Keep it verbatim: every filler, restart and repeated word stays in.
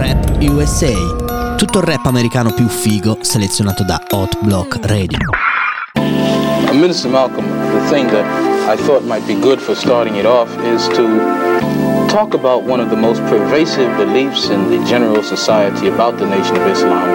Rap U S A. Tutto il rap americano più figo selezionato da Hot Block Radio. Minister Malcolm, the thing that I thought might be good for starting it off is to talk about one of the most pervasive beliefs in the general society about the Nation of Islam,